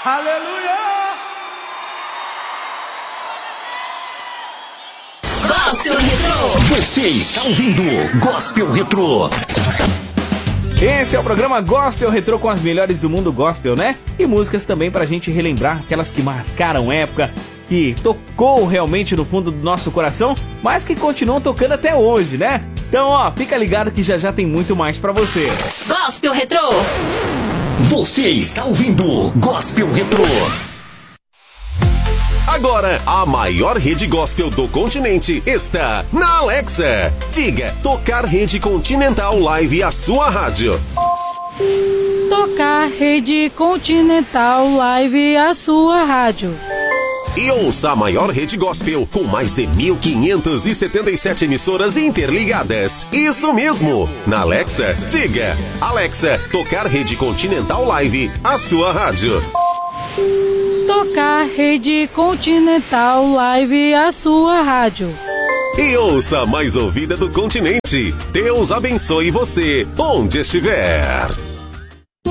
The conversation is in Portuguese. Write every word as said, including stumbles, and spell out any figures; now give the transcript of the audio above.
Aleluia! Gospel Retrô. Você está ouvindo Gospel Retrô. Esse é o programa Gospel Retrô com as melhores do mundo gospel, né? E músicas também pra gente relembrar aquelas que marcaram época, que tocou realmente no fundo do nosso coração, mas que continuam tocando até hoje, né? Então, ó, fica ligado que já já tem muito mais pra você. Gospel Retrô. Você está ouvindo Gospel Retrô. Agora, a maior rede gospel do continente está na Alexa. Diga, tocar Rede Continental Live, a sua rádio. Tocar Rede Continental Live, a sua rádio. E ouça a maior rede gospel com mais de mil quinhentas e setenta e sete emissoras interligadas. Isso mesmo! Na Alexa, diga, Alexa, tocar Rede Continental Live, a sua rádio. Tocar Rede Continental Live, a sua rádio. E ouça a mais ouvida do continente. Deus abençoe você, onde estiver.